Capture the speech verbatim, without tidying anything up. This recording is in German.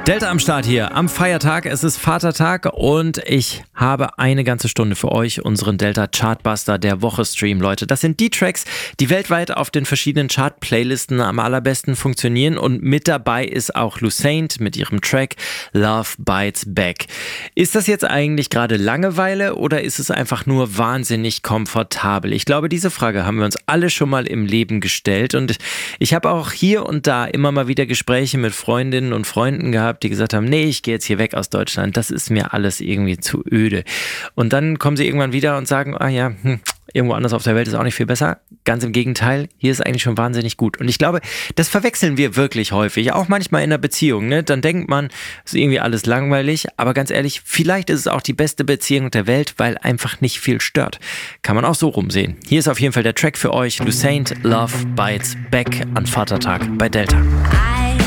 Delta am Start hier am Feiertag. Es ist Vatertag und ich habe eine ganze Stunde für euch unseren Delta Chartbuster der Woche Stream, Leute. Das sind die Tracks, die weltweit auf den verschiedenen Chart-Playlisten am allerbesten funktionieren und mit dabei ist auch Lucent mit ihrem Track Love Bites Back. Ist das jetzt eigentlich gerade Langeweile oder ist es einfach nur wahnsinnig komfortabel? Ich glaube, diese Frage haben wir uns alle schon mal im Leben gestellt und ich habe auch hier und da immer mal wieder Gespräche mit Freundinnen und Freunden gehabt, die gesagt haben, nee, ich gehe jetzt hier weg aus Deutschland, das ist mir alles irgendwie zu öde. Und dann kommen sie irgendwann wieder und sagen, ah ja, hm, irgendwo anders auf der Welt ist auch nicht viel besser. Ganz im Gegenteil, hier ist eigentlich schon wahnsinnig gut. Und ich glaube, das verwechseln wir wirklich häufig, auch manchmal in einer Beziehung. Ne? Dann denkt man, es ist irgendwie alles langweilig, aber ganz ehrlich, vielleicht ist es auch die beste Beziehung der Welt, weil einfach nicht viel stört. Kann man auch so rumsehen. Hier ist auf jeden Fall der Track für euch, Lucent, Love Bites Back an Vatertag bei Delta.